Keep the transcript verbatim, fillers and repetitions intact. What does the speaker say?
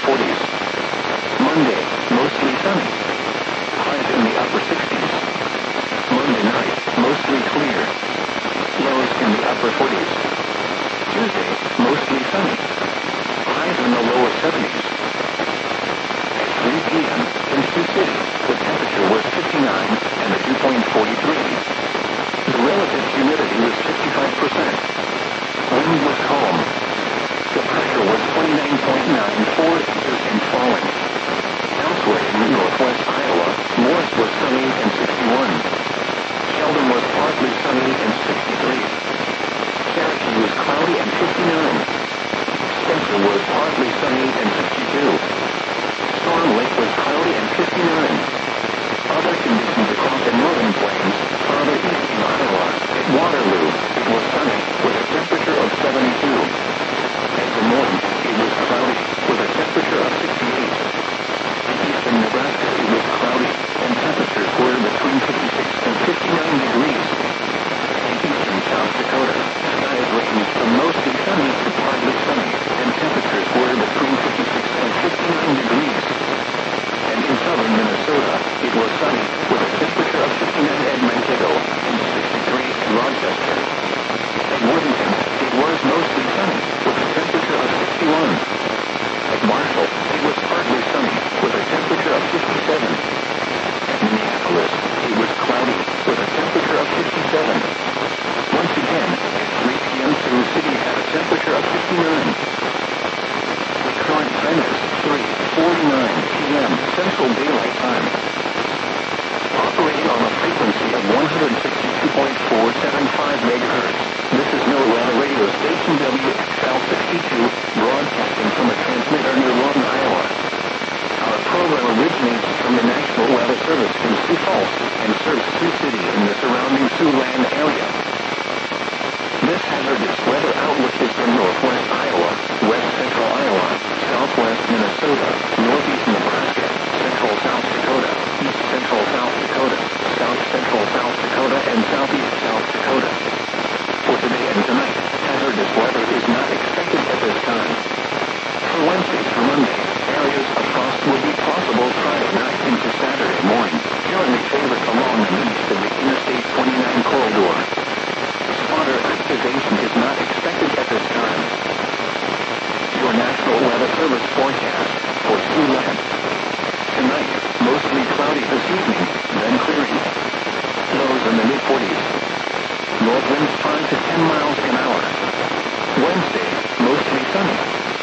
forties. Monday, mostly sunny. Highs in the upper sixties. Monday night, mostly clear. Lows in the upper forties. Tuesday, mostly sunny. Highs in the lower seventies. At three p m in Sioux City, the temperature was fifty-nine and the dew point forty-three. The relative humidity was fifty-five percent. Wind was calm. The pressure was twenty-nine point nine four inches and falling. Elsewhere in northwest Iowa, Morris was sunny and sixty-one. Sheldon was partly sunny and sixty-three. Cherokee was cloudy and fifty-nine. Spencer was partly sunny and fifty-two. Storm Lake was cloudy and fifty-nine. Other conditions across the northern plains, farther east in Iowa, at Waterloo, it was sunny, with a temperature of seventy-two. At Des Moines, it was cloudy, with a temperature of sixty-eight. In eastern Nebraska, it was cloudy, and temperatures were between fifty-six and fifty-nine degrees. In eastern South Dakota, skies ranged from mostly sunny to partly sunny, and temperatures were between fifty-six and fifty-nine degrees. And in southern Minnesota, it was sunny, with a temperature of fifty-nine at Mankato and sixty-three at Rochester. At Worthington, it was mostly sunny, with a temperature of sixty-one. At Marshall, it was partly sunny, with a temperature of fifty-seven. At Minneapolis, it was cloudy, with a temperature of fifty-seven. Once again, at three p m Sioux City had a temperature of fifty-nine. The current time is three forty-nine p m Central Daylight Time. Operating on a frequency of one hundred sixty-two point four seven five megahertz, this is NOAA radio station W X L sixty-two, broadcasting from a transmitter near Lawton, Iowa. Our program originates from the National Weather Service in Sioux Falls and serves Sioux City and the surrounding Siouxland area. This hazardous weather outlook is for northwest Iowa, west central Iowa, southwest Minnesota, northeast Nebraska, central South Dakota, east central South Dakota, south central South Dakota, and southeast South Dakota. For today and tonight, hazardous weather is not expected at this time. For Wednesday through Monday, areas of frost will be possible Friday night into Saturday morning, generally favored along the east of the Interstate twenty-nine corridor. Spotter activation is not expected at this time. Your National Weather Service forecast for Siouxland. Tonight, mostly cloudy this evening, then clearing. Lows in the mid forties. North winds five to ten miles an hour.